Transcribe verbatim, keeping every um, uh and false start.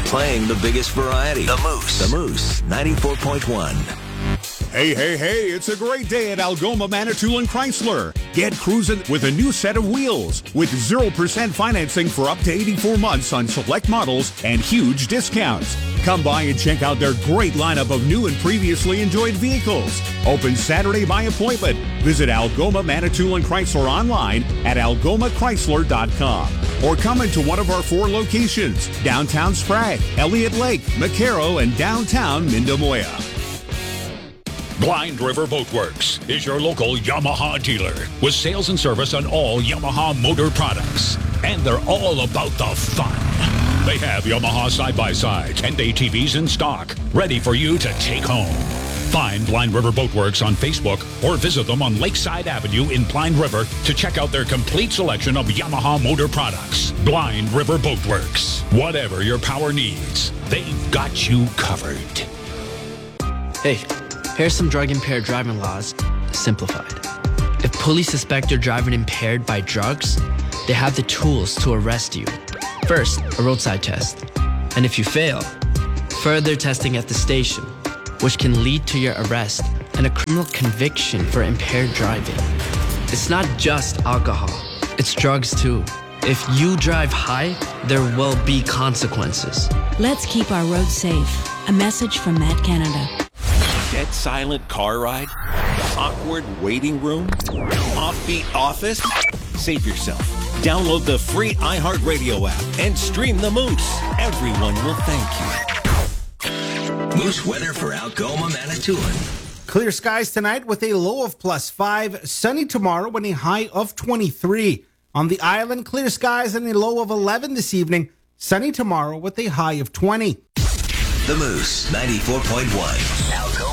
playing the biggest variety. The Moose. The Moose, ninety-four point one. Hey, hey, hey, it's a great day at Algoma Manitoulin Chrysler. Get cruising with a new set of wheels with zero percent financing for up to eighty-four months on select models and huge discounts. Come by and check out their great lineup of new and previously enjoyed vehicles. Open Saturday by appointment. Visit Algoma Manitoulin Chrysler online at algoma chrysler dot com or come into one of our four locations, downtown Sprague, Elliott Lake, McCarrow, and downtown Mindamoya. Blind River Boat Works is your local Yamaha dealer with sales and service on all Yamaha motor products. And they're all about the fun. They have Yamaha side-by-sides and A T Vs in stock, ready for you to take home. Find Blind River Boat Works on Facebook or visit them on Lakeside Avenue in Blind River to check out their complete selection of Yamaha motor products. Blind River Boat Works. Whatever your power needs, they've got you covered. Hey. Here's some drug-impaired driving laws, simplified. If police suspect you're driving impaired by drugs, they have the tools to arrest you. First, a roadside test. And if you fail, further testing at the station, which can lead to your arrest and a criminal conviction for impaired driving. It's not just alcohol, it's drugs too. If you drive high, there will be consequences. Let's keep our roads safe. A message from Matt Canada. Dead silent car ride? Awkward waiting room? Offbeat office? Save yourself. Download the free iHeartRadio app and stream the Moose. Everyone will thank you. Moose weather for Algoma, Manitoulin. Clear skies tonight with a low of plus five. Sunny tomorrow and a high of twenty-three. On the island, clear skies and a low of eleven this evening. Sunny tomorrow with a high of twenty. The Moose, ninety-four point one.